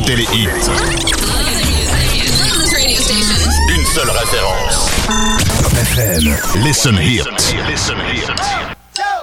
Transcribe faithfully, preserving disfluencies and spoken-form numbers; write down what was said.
écoutez les hits. Une seule référence. F M. Listen Hit. Listen Hit.